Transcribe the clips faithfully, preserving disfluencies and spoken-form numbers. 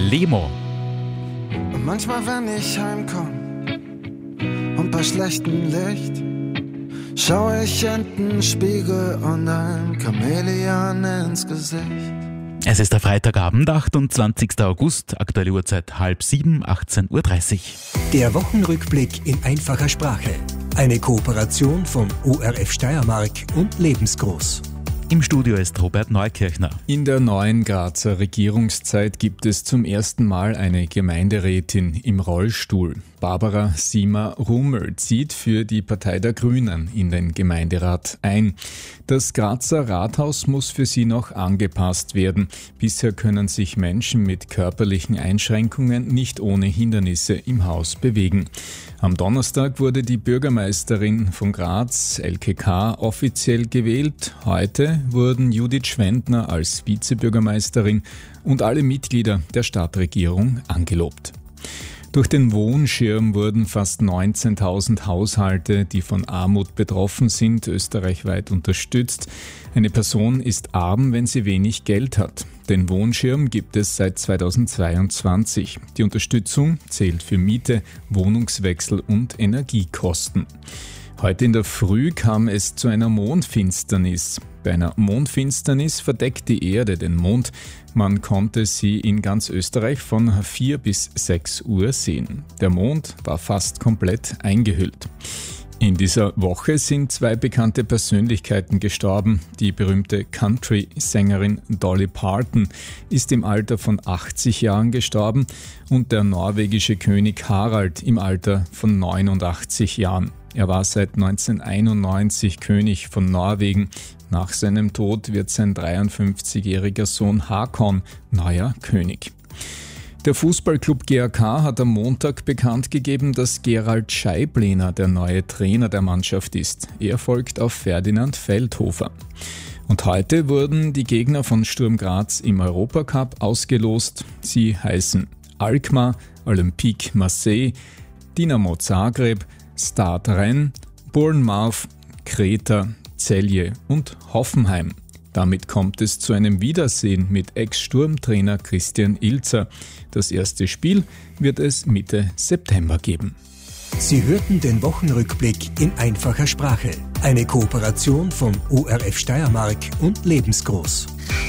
Lemo. Und manchmal, wenn ich heimkomme und bei schlechtem Licht, schaue ich in den Spiegel und ein Chamäleon ins Gesicht. Es ist der Freitagabend, achtundzwanzigster August, aktuelle Uhrzeit halb sieben, achtzehn Uhr dreißig. Der Wochenrückblick in einfacher Sprache. Eine Kooperation von O R F Steiermark und Lebensgroß. Im Studio ist Robert Neukirchner. In der neuen Grazer Regierungszeit gibt es zum ersten Mal eine Gemeinderätin im Rollstuhl. Barbara Sima-Rummel zieht für die Partei der Grünen in den Gemeinderat ein. Das Grazer Rathaus muss für sie noch angepasst werden. Bisher können sich Menschen mit körperlichen Einschränkungen nicht ohne Hindernisse im Haus bewegen. Am Donnerstag wurde die Bürgermeisterin von Graz, L K K, offiziell gewählt. Heute wurden Judith Schwendner als Vizebürgermeisterin und alle Mitglieder der Stadtregierung angelobt. Durch den Wohnschirm wurden fast neunzehntausend Haushalte, die von Armut betroffen sind, österreichweit unterstützt. Eine Person ist arm, wenn sie wenig Geld hat. Den Wohnschirm gibt es seit zweitausendzweiundzwanzig. Die Unterstützung zählt für Miete, Wohnungswechsel und Energiekosten. Heute in der Früh kam es zu einer Mondfinsternis. Bei einer Mondfinsternis verdeckt die Erde den Mond. Man konnte sie in ganz Österreich von vier bis sechs Uhr sehen. Der Mond war fast komplett eingehüllt. In dieser Woche sind zwei bekannte Persönlichkeiten gestorben. Die berühmte Country-Sängerin Dolly Parton ist im Alter von achtzig Jahren gestorben und der norwegische König Harald im Alter von neunundachtzig Jahren. Er war seit neunzehnhunderteinundneunzig König von Norwegen. Nach seinem Tod wird sein dreiundfünfzigjähriger Sohn Hakon neuer König. Der Fußballclub G A K hat am Montag bekannt gegeben, dass Gerald Scheiblener der neue Trainer der Mannschaft ist. Er folgt auf Ferdinand Feldhofer. Und heute wurden die Gegner von Sturm Graz im Europacup ausgelost. Sie heißen Alkmaar, Olympique Marseille, Dinamo Zagreb, Stade Rennes, Bournemouth, Kreta, Celje und Hoffenheim. Damit kommt es zu einem Wiedersehen mit Ex-Sturmtrainer Christian Ilzer. Das erste Spiel wird es Mitte September geben. Sie hörten den Wochenrückblick in einfacher Sprache. Eine Kooperation von O R F Steiermark und Lebensgroß.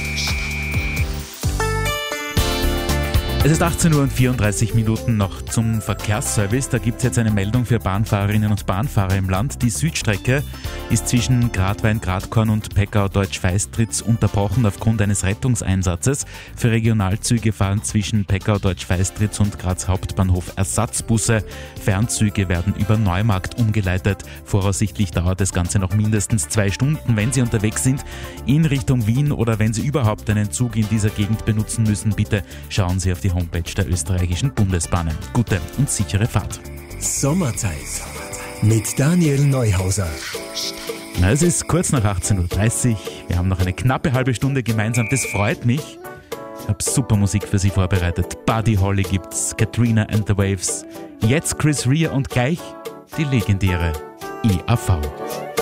Es ist achtzehn Uhr und vierunddreißig Minuten noch zum Verkehrsservice. Da gibt es jetzt eine Meldung für Bahnfahrerinnen und Bahnfahrer im Land. Die Südstrecke ist zwischen Gradwein, Gradkorn und Peckau-Deutsch-Feistritz unterbrochen aufgrund eines Rettungseinsatzes. Für Regionalzüge fahren zwischen Peckau-Deutsch-Feistritz und Graz Hauptbahnhof Ersatzbusse. Fernzüge werden über Neumarkt umgeleitet. Voraussichtlich dauert das Ganze noch mindestens zwei Stunden, wenn Sie unterwegs sind in Richtung Wien oder wenn Sie überhaupt einen Zug in dieser Gegend benutzen müssen. Bitte schauen Sie auf die Homepage der österreichischen Bundesbahnen. Gute und sichere Fahrt. Sommerzeit mit Daniel Neuhauser. Na, es ist kurz nach achtzehn Uhr dreißig. Wir haben noch eine knappe halbe Stunde gemeinsam. Das freut mich. Ich habe super Musik für Sie vorbereitet. Buddy Holly gibt's, Katrina and the Waves. Jetzt Chris Rea und gleich die legendäre I A V.